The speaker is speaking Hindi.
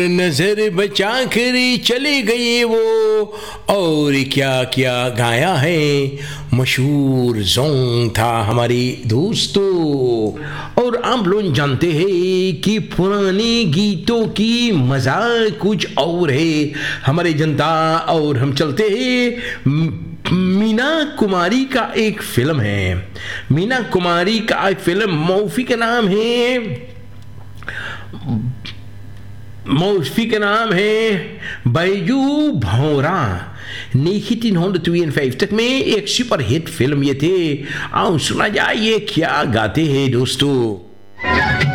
नजर बचा कर चले गए वो, और क्या क्या गाया है, मशहूर सॉन्ग था हमारे दोस्तों। और आप लोग जानते हैं कि पुराने गीतों की मजा कुछ और है हमारे जनता। और हम चलते हैं, मीना कुमारी का एक फिल्म है, मीना कुमारी का एक फिल्म, मूवी का नाम है, मूवी का नाम है बैजू भौरा। 1952 तक में एक सुपर हिट फिल्म ये थे। आओ सुना जाए ये क्या गाते हैं दोस्तों।